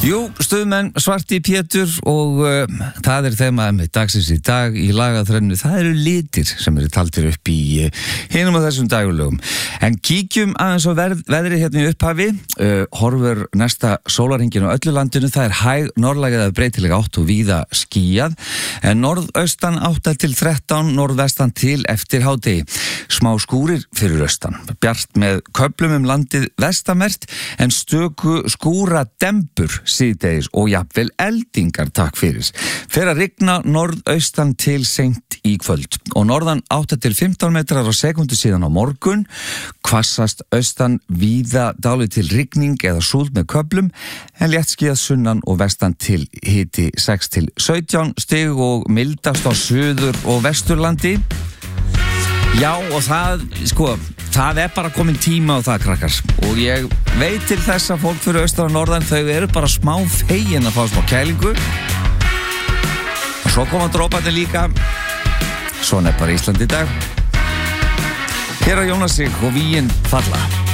Jú, stuðmenn Svarti Pétur og það þema með dagsins í dag í lagaþrennu. Það eru litir sem eru taldir upp í hinum á þessum dagulögum. En kíkjum aðeins á veðri hérna í upphafi. Horfur næsta sólarhringin á öllu landinu. Það hæg norðlæg eða breytileg átt og víða skýjað. En norðaustan 8 til 13, norðvestan til eftir hádegi. Smá skúrir fyrir austan. Bjart með köflum landið vestanvert en stöku skúra dembur síðdegis og jafnvel eldingar takk fyrir. Fer að rigna norðaustan til seint í kvöld og norðan 8 til 15 metrar á sekundu síðan á morgun. Hvassast austan víða dálítil rigning eða súld með köflum en léttskýjað sunnan og vestan til hiti 6 til 17 stig og mildast á suður og vesturlandi. Já, og það bara komin tíma á það, krakkar. Og ég veit til þess að fólk fyrir austan og norðan, þau eru bara smá fegin að fá smá kælingu. Og svo koma dropandi líka. Svona bara Ísland í dag. Hér á Jónasík og vígin falla.